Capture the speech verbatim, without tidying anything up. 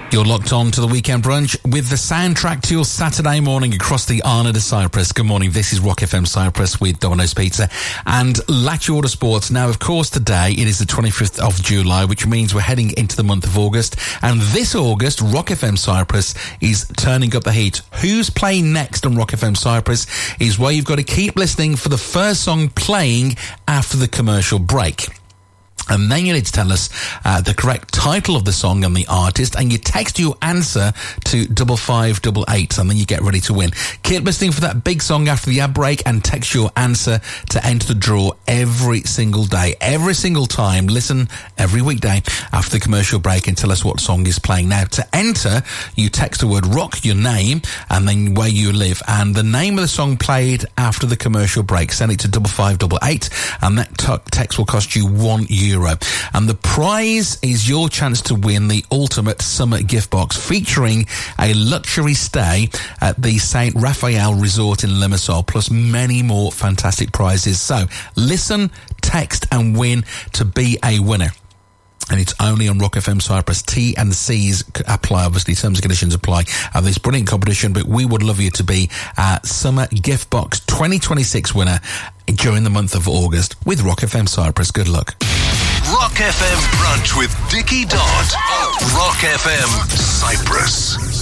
You're locked on to the Weekend Brunch with the soundtrack to your Saturday morning across the Arna de Cyprus. Good morning, this is Rock F M Cyprus with Domino's Pizza and Latch Autosports. Now, of course, today it is the twenty-fifth of July, which means we're heading into the month of August. And this August, Rock F M Cyprus is turning up the heat. Who's playing next on Rock F M Cyprus is where you've got to keep listening for the first song playing after the commercial break. And then you need to tell us uh, the correct title of the song and the artist, and you text your answer to double five double eight, and then you get ready to win. Keep listening for that big song after the ad break, and text your answer to enter the draw every single day, every single time. Listen every weekday after the commercial break and tell us what song is playing. Now, to enter, you text the word rock, your name, and then where you live, and the name of the song played after the commercial break. Send it to double five double eight, and that t- text will cost you one euro. And the prize is your chance to win the ultimate summer gift box featuring a luxury stay at the Saint Raphael Resort in Limassol, plus many more fantastic prizes. So listen, text and win to be a winner. And it's only on Rock F M Cyprus. T and C's apply, obviously. Terms and conditions apply of this brilliant competition. But we would love you to be a Summer Gift Box twenty twenty-six winner during the month of August with Rock F M Cyprus. Good luck. Rock F M Brunch with Dickie Dodd. Rock F M Cyprus.